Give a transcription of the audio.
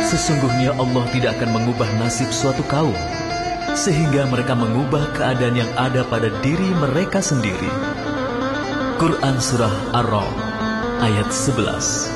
Sesungguhnya Allah tidak akan mengubah nasib suatu kaum, sehingga mereka mengubah keadaan yang ada pada diri mereka sendiri. Quran Surah Ar-Ra'd ayat 11.